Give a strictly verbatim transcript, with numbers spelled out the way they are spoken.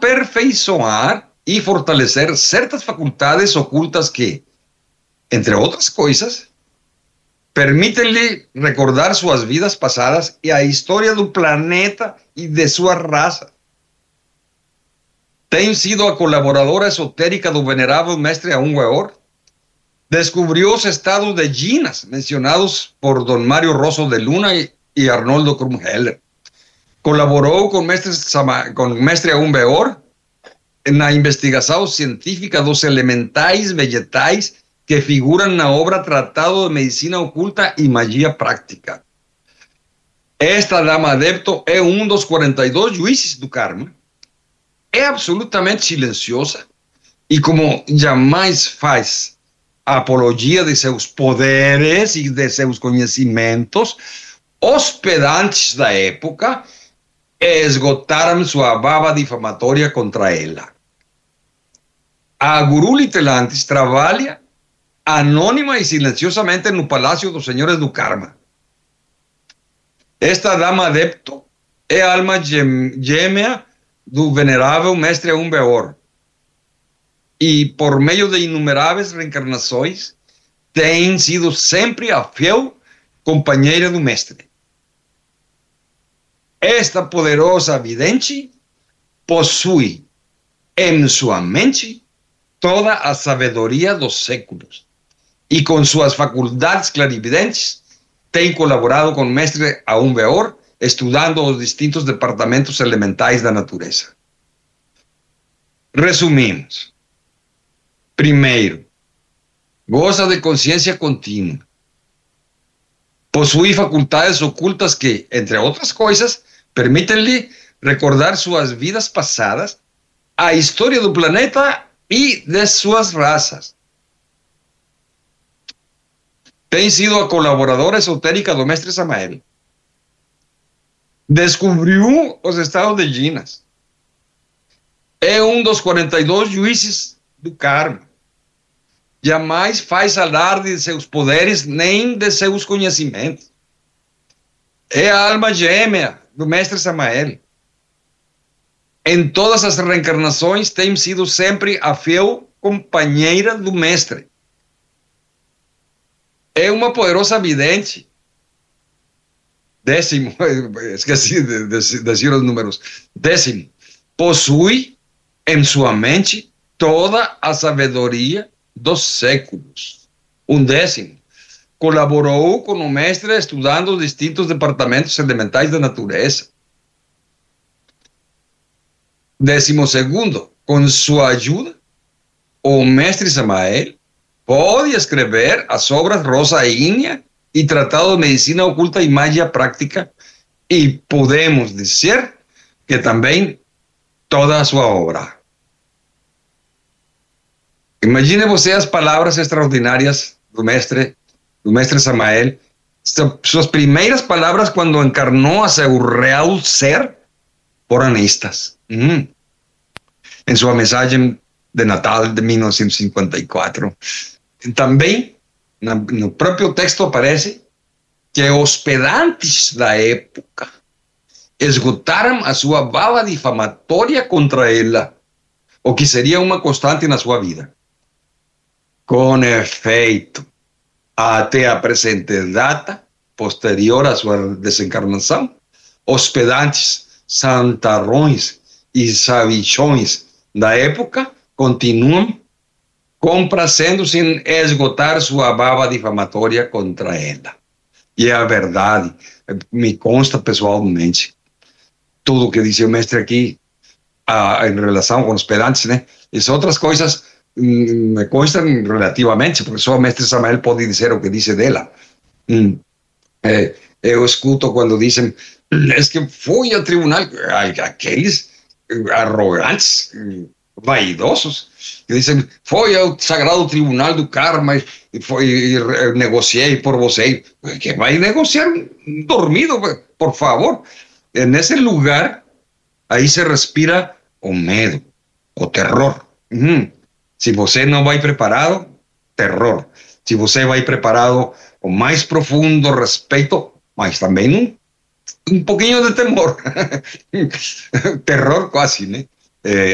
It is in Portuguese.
aperfeiçoar e fortalecer certas faculdades ocultas que, entre outras coisas, permitem-lhe recordar suas vidas passadas e a história do planeta e de sua raça. Tem sido a colaboradora esotérica do venerável mestre Aún Weor. Descubriu os estados de Ginas, mencionados por Don Mário Rosso de Luna e Arnoldo Krumheller. Colaborou com mestre, com mestre Aún Weor na investigação científica dos elementais vegetais que figuram na obra Tratado de Medicina Oculta e Magia Prática. Esta dama adepto é um dos quarenta e dois juízes do karma. É absolutamente silenciosa e, como jamais faz a apologia de seus poderes e de seus conhecimentos, os pedantes da época esgotaram sua baba difamatória contra ela. A Guru Litelantis trabalha anônima e silenciosamente no Palácio dos Senhores do Karma. Esta dama adepto é a alma gêmea do venerável mestre Aún Weor, e por meio de inumeráveis reencarnações tem sido sempre a fiel companheira do mestre. Esta poderosa vidente possui em sua mente toda a sabedoria dos séculos e com suas faculdades clarividentes tem colaborado com o mestre Aún Weor, estudando os distintos departamentos elementais da natureza. Resumimos. Primeiro, goza de consciência contínua. Possui faculdades ocultas que, entre outras coisas, permitem-lhe recordar suas vidas passadas, a história do planeta e de suas raças. Tem sido a colaboradora esotérica do mestre Samael. Descobriu os estados de Ginas. É um dos quarenta e dois juízes do karma. Jamais faz alarde de seus poderes nem de seus conhecimentos. É a alma gêmea do mestre Samael. Em todas as reencarnações tem sido sempre a fiel companheira do mestre. É uma poderosa vidente. Décimo, esqueci de dizer os números. Décimo, possui em sua mente toda a sabedoria dos séculos. Um décimo, colaborou com o mestre estudando os distintos departamentos elementais da natureza. Décimo segundo, com sua ajuda, o mestre Samael pode escrever as obras Rosa Ígnea e Tratado de Medicina Oculta e Magia Prática, e podemos dizer que também toda a sua obra. Imagine você as palavras extraordinárias do mestre, do mestre Samael, suas primeiras palavras quando encarnou a seu real ser, foram estas. Hum. Em sua mensagem de Natal de mil novecentos e cinquenta e quatro. Também, no próprio texto aparece que os pedantes da época esgotaram a sua bala difamatória contra ela, o que seria uma constante na sua vida. Com efeito, até a presente data, posterior à sua desencarnação, os pedantes santarrões e sabichões da época continuam complacendo-se em esgotar sua baba difamatória contra ela. E é a verdade, me consta pessoalmente. Tudo que disse o mestre aqui a, em relação com os pedantes, né? E outras coisas hum, me constam relativamente, porque só o mestre Samael pode dizer o que disse dela. Hum, é, eu escuto quando dizem, é que foi ao tribunal, aqueles arrogantes, vaidosos, que dizem, foi ao Sagrado Tribunal do Karma e, foi, e negociei por você. Que vai negociar dormido, por favor? Nesse lugar, aí se respira o medo, o terror. Uhum. Se você não vai preparado, terror. Se você vai preparado com mais profundo respeito, mas também um, um pouquinho de temor. Terror quase, né? Eh,